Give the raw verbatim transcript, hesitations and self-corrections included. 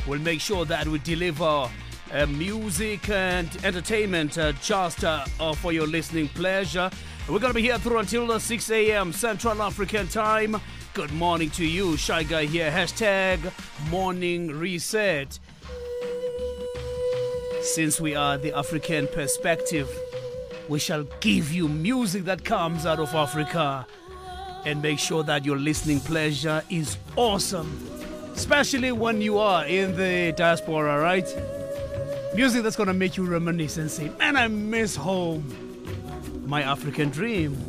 We'll make sure that we deliver uh, music and entertainment uh, just uh, uh, for your listening pleasure. We're going to be here through until uh, six a.m. Central African time. Good morning to you. Shy Guy here. Hashtag Morning Reset. Since we are the African perspective, we shall give you music that comes out of Africa and make sure that your listening pleasure is awesome. Especially when you are in the diaspora, right? Music that's gonna make you reminisce and say, man, I miss home. My African dream.